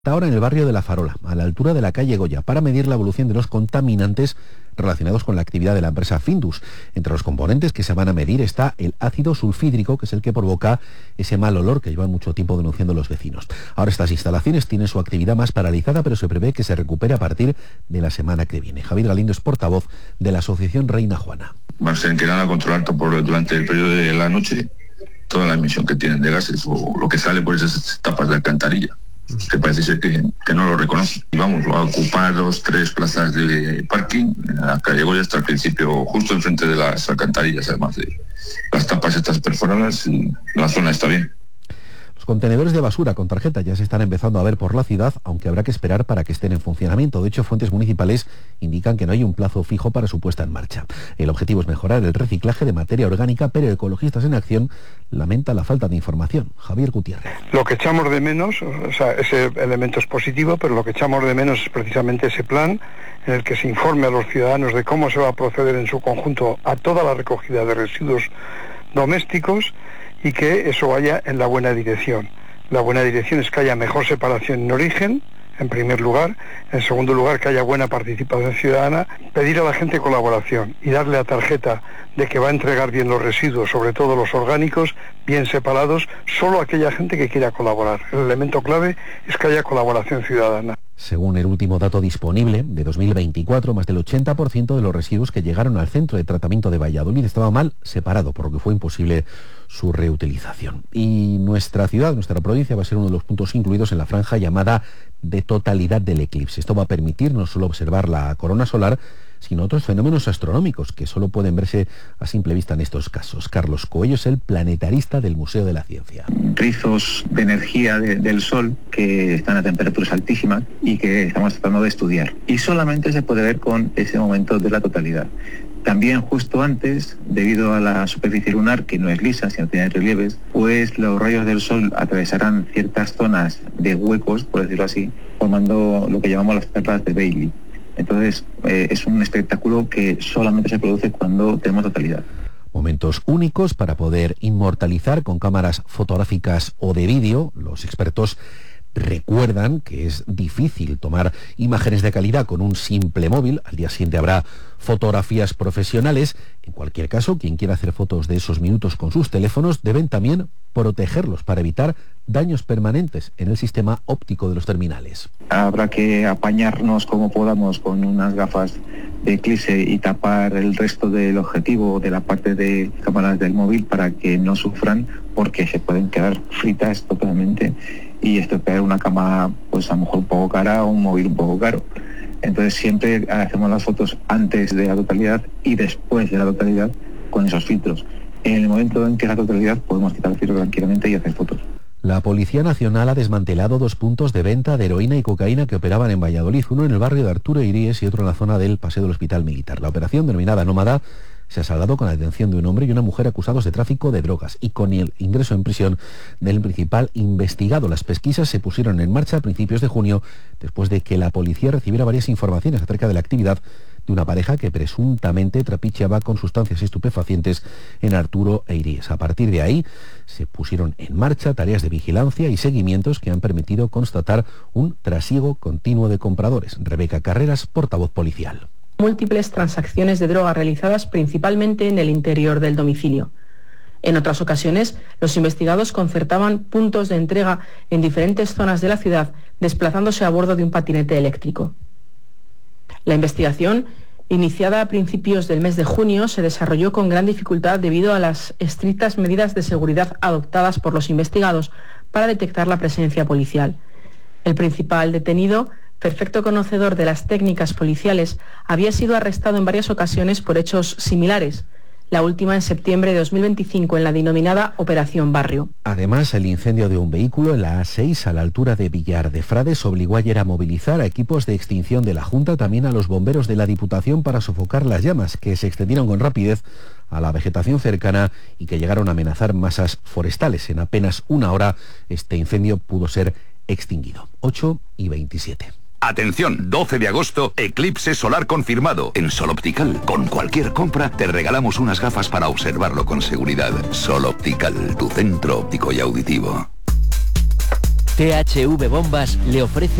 Ahora en el barrio de La Farola, a la altura de la calle Goya, para medir la evolución de los contaminantes relacionados con la actividad de la empresa Findus. Entre los componentes que se van a medir está el ácido sulfídrico, que es el que provoca ese mal olor que llevan mucho tiempo denunciando los vecinos. Ahora estas instalaciones tienen su actividad más paralizada, pero se prevé que se recupere a partir de la semana que viene. Javier Galindo es portavoz de la asociación Reina Juana. Van a tener que controlar durante el periodo de la noche toda la emisión que tienen de gases o lo que sale por esas tapas de alcantarilla, que parece ser que no lo reconocen. Y vamos a ocupar 2-3 plazas de parking en la calle Goya hasta el principio, justo enfrente de las alcantarillas, además de las tapas estas perforadas, y la zona está bien. Los contenedores de basura con tarjeta ya se están empezando a ver por la ciudad, aunque habrá que esperar para que estén en funcionamiento. De hecho, fuentes municipales indican que no hay un plazo fijo para su puesta en marcha. El objetivo es mejorar el reciclaje de materia orgánica, pero Ecologistas en Acción lamenta la falta de información. Javier Gutiérrez. Lo que echamos de menos, ese elemento es positivo, pero lo que echamos de menos es precisamente ese plan en el que se informe a los ciudadanos de cómo se va a proceder en su conjunto a toda la recogida de residuos domésticos, y que eso vaya en la buena dirección. La buena dirección es que haya mejor separación en origen, en primer lugar. En segundo lugar, que haya buena participación ciudadana. Pedir a la gente colaboración y darle la tarjeta de que va a entregar bien los residuos, sobre todo los orgánicos, bien separados, solo a aquella gente que quiera colaborar. El elemento clave es que haya colaboración ciudadana. Según el último dato disponible de 2024, más del 80% de los residuos que llegaron al centro de tratamiento de Valladolid estaba mal separado, por lo que fue imposible su reutilización. Y nuestra ciudad, nuestra provincia, va a ser uno de los puntos incluidos en la franja llamada de totalidad del eclipse. Esto va a permitir no solo observar la corona solar, sino otros fenómenos astronómicos que solo pueden verse a simple vista en estos casos. Carlos Coello es el planetarista del Museo de la Ciencia. Rizos de energía del Sol que están a temperaturas altísimas y que estamos tratando de estudiar. Y solamente se puede ver con ese momento de la totalidad. También justo antes, debido a la superficie lunar, que no es lisa, sino tiene relieves, pues los rayos del Sol atravesarán ciertas zonas de huecos, por decirlo así, formando lo que llamamos las perlas de Bailey. Entonces, es un espectáculo que solamente se produce cuando tenemos totalidad. Momentos únicos para poder inmortalizar con cámaras fotográficas o de vídeo. Los expertos recuerdan que es difícil tomar imágenes de calidad con un simple móvil. Al día siguiente habrá fotografías profesionales. En cualquier caso, quien quiera hacer fotos de esos minutos con sus teléfonos deben también protegerlos para evitar daños permanentes en el sistema óptico de los terminales. Habrá que apañarnos como podamos con unas gafas de eclipse y tapar el resto del objetivo de la parte de cámaras del móvil para que no sufran, porque se pueden quedar fritas totalmente y estropear una cámara, pues a lo mejor un poco cara o un móvil un poco caro. Entonces siempre hacemos las fotos antes de la totalidad y después de la totalidad con esos filtros. En el momento en que es la totalidad podemos quitar el filtro tranquilamente y hacer fotos. La Policía Nacional ha desmantelado 2 puntos de venta de heroína y cocaína que operaban en Valladolid, uno en el barrio de Arturo Iríes y otro en la zona del Paseo del Hospital Militar. La operación, denominada Nómada, se ha saldado con la detención de un hombre y una mujer acusados de tráfico de drogas y con el ingreso en prisión del principal investigado. Las pesquisas se pusieron en marcha a principios de junio, después de que la policía recibiera varias informaciones acerca de la actividad de una pareja que presuntamente trapicheaba con sustancias estupefacientes en Arturo e Iríes. A partir de ahí se pusieron en marcha tareas de vigilancia y seguimientos que han permitido constatar un trasiego continuo de compradores. Rebeca Carreras, portavoz policial. Múltiples transacciones de droga realizadas principalmente en el interior del domicilio. En otras ocasiones, los investigados concertaban puntos de entrega en diferentes zonas de la ciudad, desplazándose a bordo de un patinete eléctrico. La investigación, iniciada a principios del mes de junio, se desarrolló con gran dificultad debido a las estrictas medidas de seguridad adoptadas por los investigados para detectar la presencia policial. El principal detenido, perfecto conocedor de las técnicas policiales, había sido arrestado en varias ocasiones por hechos similares, la última en septiembre de 2025 en la denominada Operación Barrio. Además, el incendio de un vehículo en la A6 a la altura de Villar de Frades obligó ayer a movilizar a equipos de extinción de la Junta, también a los bomberos de la Diputación, para sofocar las llamas que se extendieron con rapidez a la vegetación cercana y que llegaron a amenazar masas forestales. En apenas una hora este incendio pudo ser extinguido. 8:27. Atención, 12 de agosto, eclipse solar confirmado. En Sol Optical, con cualquier compra, te regalamos unas gafas para observarlo con seguridad. Sol Optical, tu centro óptico y auditivo. THV Bombas le ofrece